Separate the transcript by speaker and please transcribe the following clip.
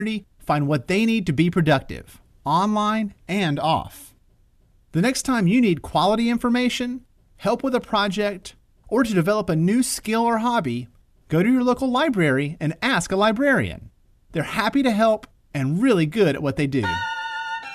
Speaker 1: find what they need to be productive, online and off. The next time you need quality information, help with a project, or to develop a new skill or hobby, go to your local library and ask a librarian. They're happy to help and really good at what they do.